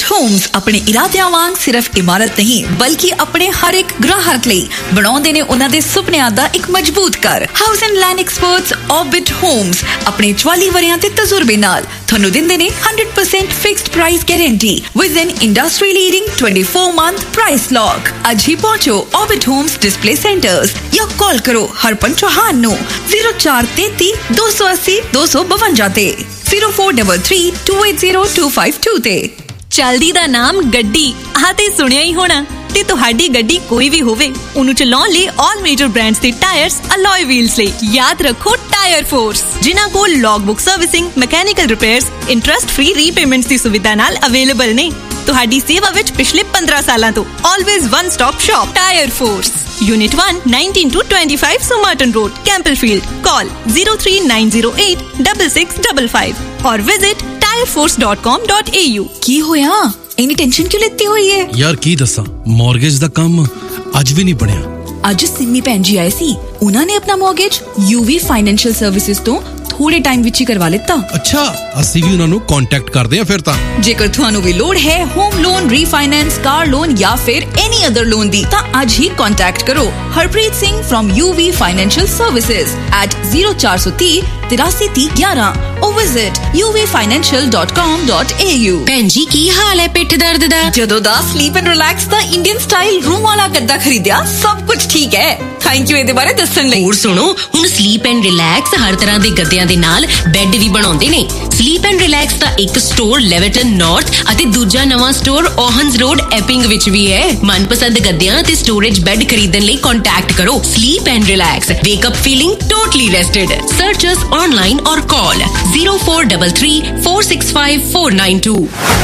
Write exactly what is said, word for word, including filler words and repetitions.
Holmes अपने इरादियां वांग सिर्फ इमारत नहीं बल्कि अपने हर एक ग्राहक ਲਈ ਬਣਾਉਂਦੇ ਨੇ ਉਹਨਾਂ ਦੇ ਸੁਪਨਿਆਂ ਦਾ ਇੱਕ ਮਜ਼ਬੂਤ ਘਰ। House and land experts orbit homes ਆਪਣੇ ਚੁਆਲੀ ਵਰਿਆਂ ਦੇ ਤਜਰਬੇ ਨਾਲ ਤੁਹਾਨੂੰ ਦਿੰਦੇ ਨੇ one hundred percent fixed price guarantee with N industry leading twenty-four month price lock. ਅੱਜ ਹੀ ਪਹੁੰਚੋ ऑर्बिट ਹੋਮਸ ਡਿਸਪਲੇ ਸੈਂਟਰਸ ਜਾਂ ਕਾਲ ਕਰੋ ਹਰਪਨ ਚੌਹਾਨ ਨੂੰ zero four three three two eight zero two two two five ਤੇ zero four three three two eight zero two five two ਤੇ। ਚਲਦੀ ਦਾ ਨਾਮ ਗੱਡੀ ਆਹ ਤੇ ਸੁਣਿਆ ਹੀ ਹੋਣਾ ਤੇ ਤੁਹਾਡੀ ਗੱਡੀ ਕੋਈ ਵੀ ਹੋਵੇ ਉਹਨੂੰ ਚਲਾਉਣ ਲਈ ਆਲ ਮੇਜਰ ਬ੍ਰਾਂਡਸ ਦੇ ਟਾਇਰਸ ਅਲੋਏ ਵੀਲਸ ਲਈ ਯਾਦ ਰੱਖੋ ਟਾਇਰ ਫੋਰਸ, ਜਿਨ੍ਹਾਂ ਕੋਲ log book servicing, mechanical repairs, interest free repayments ਦੀ ਸੁਵਿਧਾ ਨਾਲ ਅਵੇਲੇਬਲ ਨੇ। ਤੁਹਾਡੀ ਸੇਵਾ ਵਿੱਚ ਪਿਛਲੇ fifteen ਸਾਲਾਂ ਤੋਂ always one stop shop tyre force. Unit one, nineteen to twenty-five Somerton Road, Campbellfield. Call zero three nine zero eight six six five five or visit tire force dot com dot a u। ਕੀ ਹੋਇਆ? ਇੰਨੀ tension ਕਿਉਂ ਲੈਤੀ ਹੋਈ ਹੈ? ਯਾਰ ਕੀ ਦੱਸਾਂ, mortgage ਦਾ ਕੰਮ ਅੱਜ ਵੀ ਨਹੀਂ ਬਣਿਆ। ਅੱਜ ਸਿੰਮੀ ਭੈਣ ਜੀ ਆਏ ਸੀ, ਉਹਨਾਂ ਨੇ ਆਪਣਾ ਮੌਰਗੇਜ ਯੂਵੀ ਫਾਈਨੈਂਸ਼ੀਅਲ ਸਰਵਿਸਿਜ਼ ਤੋਂ ਥੋੜੇ ਟਾਈਮ ਵਿੱਚ ਹੀ ਕਰਵਾ ਲਿੱਤਾ। ਅੱਛਾ, ਅਸੀਂ ਵੀ ਉਹਨਾਂ ਨੂੰ ਕੰਟੈਕਟ ਕਰਦੇ ਹਾਂ ਫਿਰ ਤਾਂ। ਜੇਕਰ ਤੁਹਾਨੂੰ ਵੀ ਲੋੜ ਹੈ home loan, refinance, car loan ਜਾਂ ਫਿਰ ਐਨੀ ਅਦਰ ਲੋਨ ਦੀ ਤਾਂ ਅੱਜ ਹੀ ਕੰਟੈਕਟ ਕਰੋ Harpreet Singh firm UV financial services at zero four three three eight three one one or visit u v financial dot com dot a u। ਭੈਣ ਜੀ ਕੀ ਹਾਲ ਹੈ ਪਿੱਠ ਦਰਦ ਦਾ? ਜਦੋਂ ਦਾ sleep and relax the Indian style room ਵਾਲਾ ਗੱਦਾ ਖਰੀਦਿਆ ਸਭ ਕੁਝ ਠੀਕ ਹੈ। ਥੈਂਕ ਯੂ ਇਹਦੇ ਬਾਰੇ ਦੱਸਣ ਲਈ। ਹੋਰ ਸੁਣੋ, ਹੁਣ ਸਲੀਪ ਐਂਡ ਰਿਲੈਕਸ ਹਰ ਤਰ੍ਹਾਂ ਦੇ ਗੱਦਿਆਂ ਦੇ ਨਾਲ ਬੈੱਡ ਵੀ ਬਣਾਉਂਦੇ ਨੇ। ਸਲੀਪ ਐਂਡ ਰਿਲੈਕਸ ਦਾ ਇੱਕ ਸਟੋਰ ਲੈਵਰਟਨ ਨਾਰਥ ਅਤੇ ਦੂਜਾ ਨਵਾਂ ਸਟੋਰ ਓਹਨਸ ਰੋਡ ਐਪਿੰਗ ਵਿੱਚ ਵੀ ਹੈ। ਮਨਪਸੰਦ ਗੱਦਿਆਂ ਤੇ ਸਟੋਰੇਜ ਬੈੱਡ ਖਰੀਦਣ ਲਈ ਕੰਟੈਕਟ ਕਰੋ sleep and relax. ਵੇਕ up feeling totally ਰੈਸਟਡ। Search us online or call zero four three three four six five four nine two।